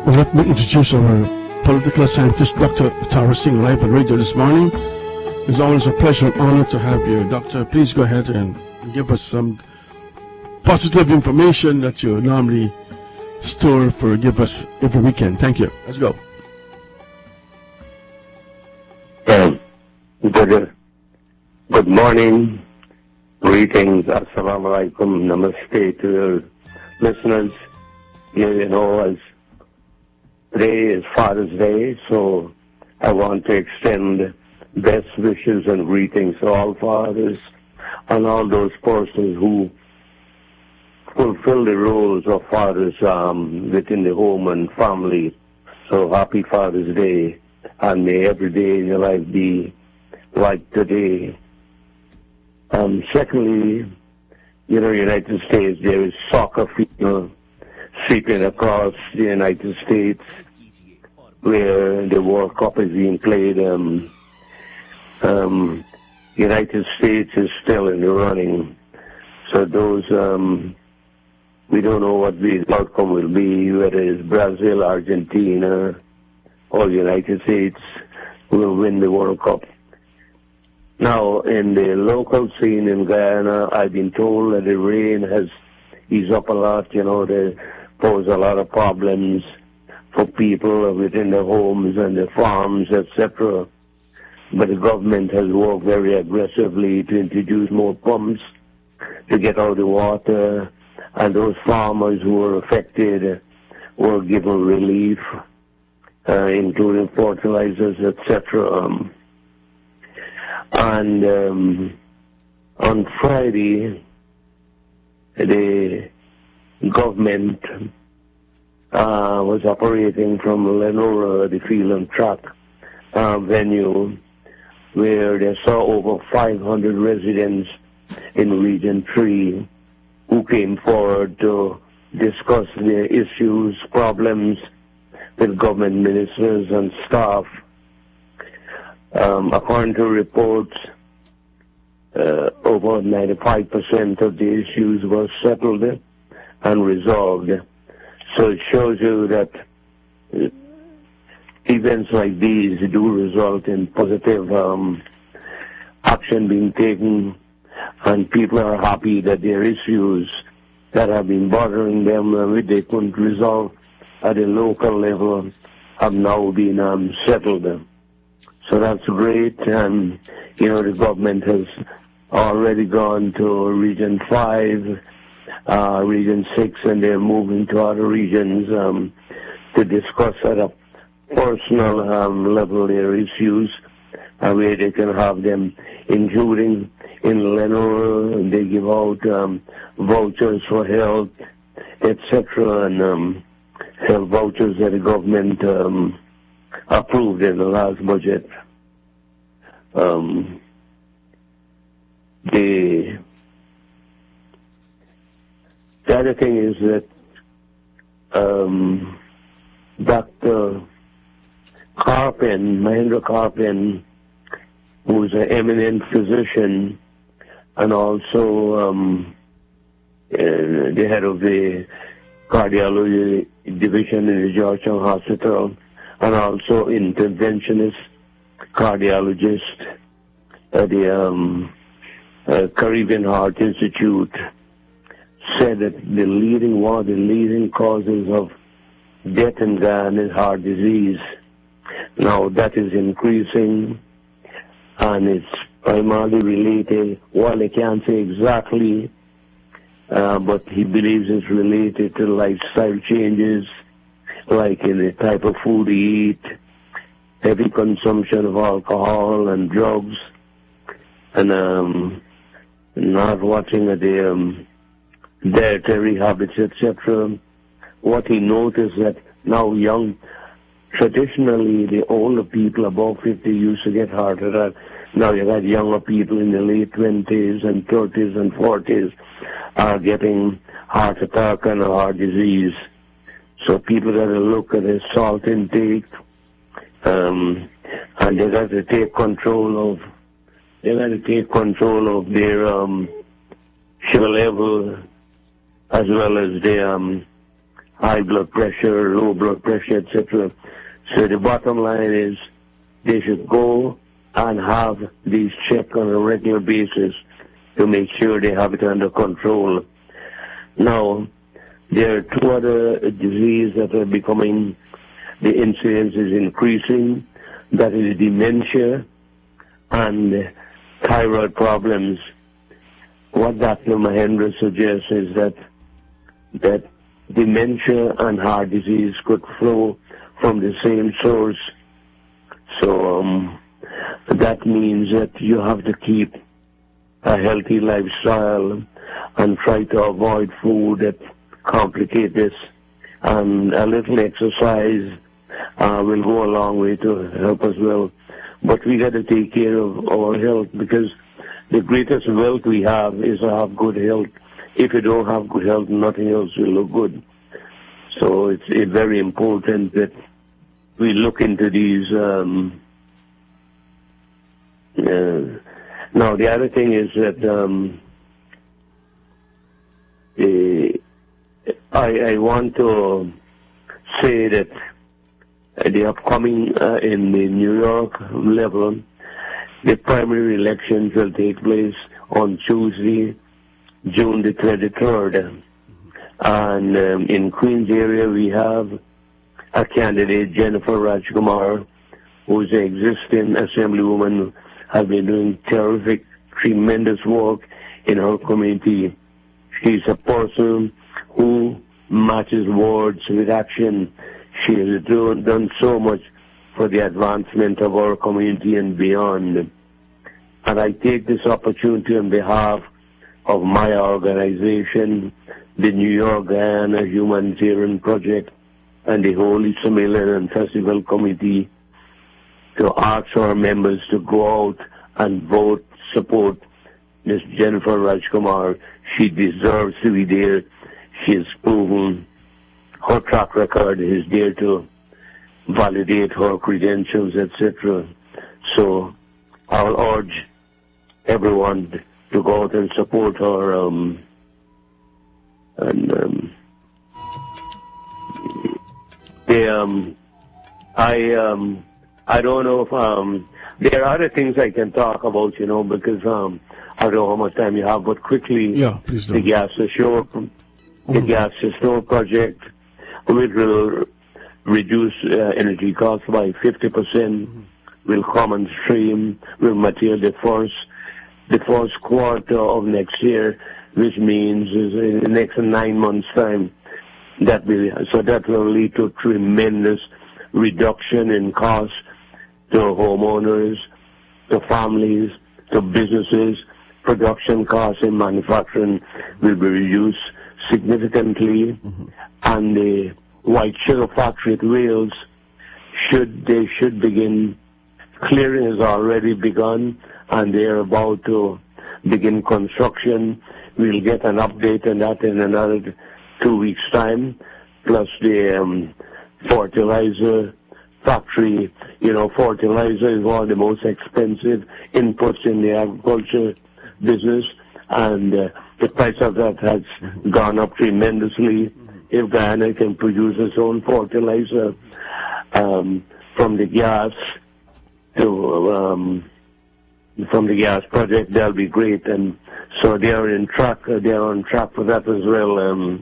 Well, let me introduce our political scientist, Dr. Tara Singh, live on radio this morning. It's always a pleasure and honor to have you. Doctor, please go ahead and give us some positive information that you normally give us every weekend. Thank you. Let's go. Good morning. Greetings. Assalamu alaikum. Namaste to your listeners. You know, as today is Father's Day, so I want to extend best wishes and greetings to all fathers and all those persons who fulfill the roles of fathers within the home and family. So happy Father's Day, and may every day in your life be like today. Secondly, you know, United States, there is soccer fever sweeping across the United States, where the World Cup is being played. United States is still in the running. So those, we don't know what the outcome will be, whether it's Brazil, Argentina, or the United States will win the World Cup. Now, in the local scene in Guyana, I've been told that the rain has eased up a lot. You know, they pose a lot of problems for people within their homes and their farms, etc. But the government has worked very aggressively to introduce more pumps to get out the water, and those farmers who were affected were given relief, including fertilizers, etc. And on Friday, the government was operating from Lenora, the field and track venue, where they saw over 500 residents in Region 3 who came forward to discuss their issues, problems with government ministers and staff. According to reports, over 95% of the issues were settled and resolved. So it shows you that events like these do result in positive action being taken, and people are happy that their issues that have been bothering them and which they couldn't resolve at a local level have now been settled. So that's great, and you know, the government has already gone to Region 5, Region 6, and they're moving to other regions to discuss at a personal level their issues, where they can have them, including in Lenore, they give out vouchers for health, etc., and health vouchers that the government approved in the last budget. The other thing is that Dr. Karpan, Mahendra Karpan, who is an eminent physician and also the head of the cardiology division in the Georgetown Hospital, and also interventionist cardiologist at the Caribbean Heart Institute, said that one of the leading causes of death in Guyana is heart disease. Now that is increasing, and it's primarily related, well, I can't say exactly, but he believes it's related to lifestyle changes, like in the type of food he eat, heavy consumption of alcohol and drugs, and not watching the dietary habits, etc. What he noticed that now traditionally the older people above 50 used to get heart attack. Now you got younger people in the late 20s and 30s and 40s are getting heart attack and heart disease. So people got to look at their salt intake, and they got to take control of their sugar level, as well as their high blood pressure, low blood pressure, etc. So the bottom line is they should go and have these checked on a regular basis to make sure they have it under control. Now, there are two other diseases that are becoming, the incidence is increasing. That is dementia and thyroid problems. What Dr. Mahendra suggests is that dementia and heart disease could flow from the same source. So that means that you have to keep a healthy lifestyle and try to avoid food that complicate this. And a little exercise will go a long way to help as well. But we got to take care of our health, because the greatest wealth we have is to have good health. If you don't have good health, nothing else will look good. So it's very important that we look into these. Now, the other thing is that I want to say that the upcoming in the New York level, the primary elections will take place on Tuesday, June the 23rd. And in Queens area, we have a candidate, Jennifer Rajkumar, who is an existing assemblywoman, has been doing terrific, tremendous work in her community. She's a person who matches words with action. She has done so much for the advancement of our community and beyond. And I take this opportunity on behalf of my organization, the New York Guyana Humanitarian Project, and the Holy Samaritan and Festival Committee, to ask our members to go out and vote, support Ms. Jennifer Rajkumar. She deserves to be there. She has proven her track record is there to validate her credentials, etc. So I'll urge everyone to go out and support her. I don't know if there are other things I can talk about, because I don't know how much time you have, but quickly, yeah, please do. The gas to shore, the gas to store project, which will reduce energy costs by 50%, will come on stream, will mature the first quarter of next year, which means in the next 9 months' time. That will lead to tremendous reduction in costs to homeowners, to families, to businesses. Production costs in manufacturing will be reduced significantly, and the white sugar factory at Wales should begin. Clearing has already begun, and they are about to begin construction. We'll get an update on that in another 2 weeks' time, plus the fertilizer factory. Fertilizer is one of the most expensive inputs in the agriculture business, and the price of that has gone up tremendously. If Guyana can produce its own fertilizer from the gas project, that'll be great. And so they are on track for that as well.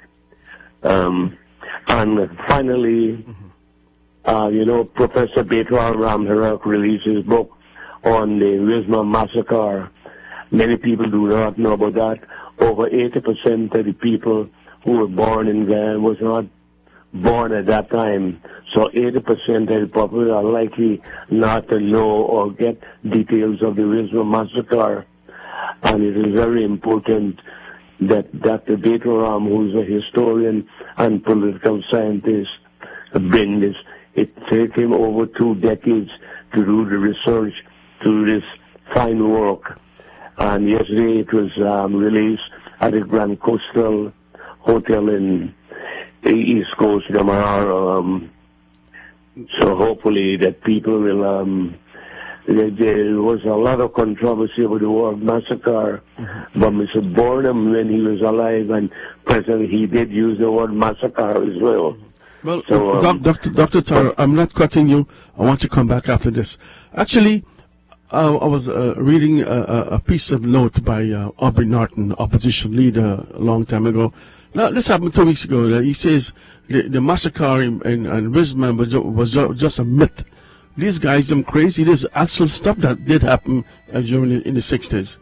And finally, Professor Betwal Ramharak released his book on the Wisma massacre. Many people do not know about that. Over 80% of the people who were born in Guyana was not born at that time. So 80% of the population are likely not to know or get details of the Wisma massacre. And it is very important that Dr. Betwaram, who is a historian and political scientist, bring this. It took him over 2 decades to do the research, to do this fine work. And yesterday it was released at the Grand Coastal Hotel in the East Coast, Damar. So hopefully that people will there was a lot of controversy over the word massacre, but Mr. Burnham, when he was alive and present, he did use the word massacre as well. Well, so, Dr. Tara, I'm not cutting you. I want to come back after this. Actually, I was reading a piece of note by Aubrey Norton, opposition leader, a long time ago. Now, this happened 2 weeks ago. He says the massacre in Brisbane was just a myth. These guys, them crazy. There's actual stuff that did happen during in the 60s.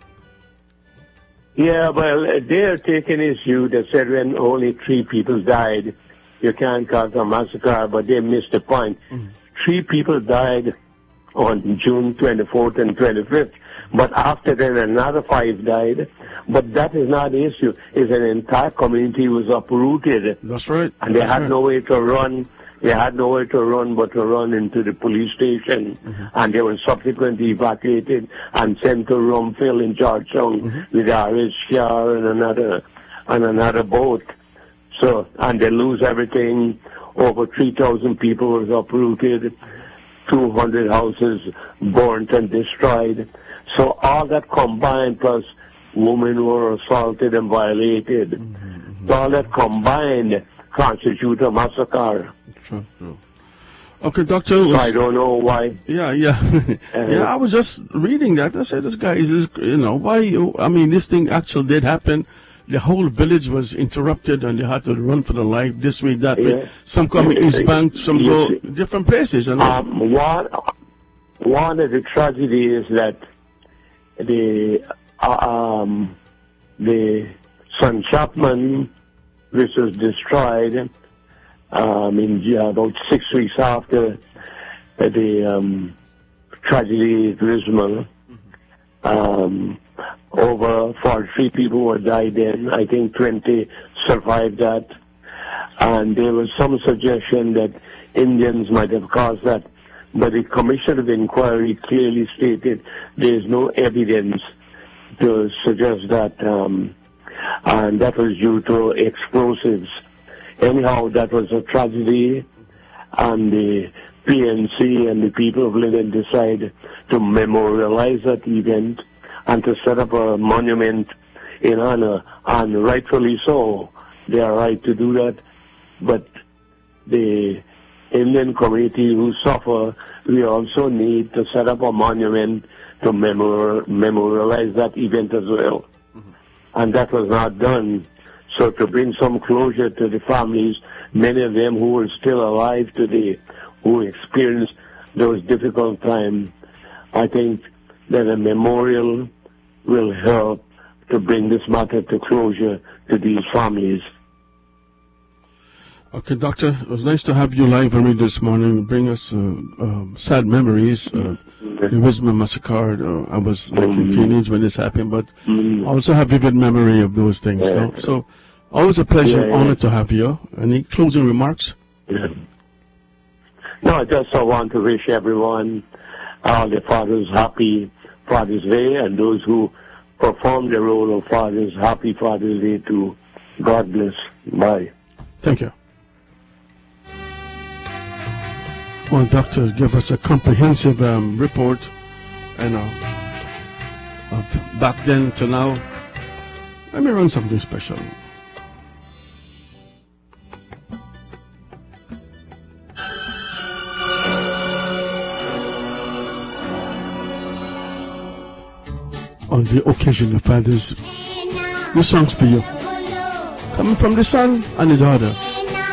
Yeah, well, they're taking issue. They said when only 3 people died, you can't call it a massacre, but they missed the point. 3 people died on June 24th and 25th, but after that another 5 died. But that is not the issue. It's an entire community was uprooted. That's right. And they had no way to run. They had nowhere to run but to run into the police station, and they were subsequently evacuated and sent to Rumfield in Georgetown with the RHR and another boat. So, and they lose everything. Over 3,000 people was uprooted, 200 houses burnt and destroyed. So all that combined, plus women were assaulted and violated. So all that combined constitute a massacre. True. Okay, Doctor. So I don't know why. Yeah. Yeah, I was just reading that. I said, this guy is, why? I mean, this thing actually did happen. The whole village was interrupted and they had to run for their life this way, that way. Some come in East Bank, some go different places. And one of the tragedies is that the St. Chapman, which was destroyed about 6 weeks after the tragedy at Brisbane. Over 43 people were died then. I think 20 survived that. And there was some suggestion that Indians might have caused that. But the Commission of Inquiry clearly stated there is no evidence to suggest that, and that was due to explosives. Anyhow, that was a tragedy, and the PNC and the people of Lynn decided to memorialize that event and to set up a monument in honor, and rightfully so. They are right to do that, but the Indian community who suffer, we also need to set up a monument to memorialize that event as well. And that was not done. So to bring some closure to the families, many of them who are still alive today, who experienced those difficult times, I think that a memorial will help to bring this matter to closure to these families. Okay, Doctor, it was nice to have you live on radio this morning. Bring us sad memories. The Brisbane massacre. I was like a teenage when this happened, but I also have vivid memory of those things. No? So, always a pleasure, honor to have you. Any closing remarks? No, I just want to wish everyone, all the fathers, happy Father's Day, and those who perform the role of fathers, happy Father's Day too. God bless. Bye. Thank you. Well, Doctor, give us a comprehensive report, and back then to now. Let me run something special. On the occasion of Father's, this song's for you. Coming from the son and the daughter.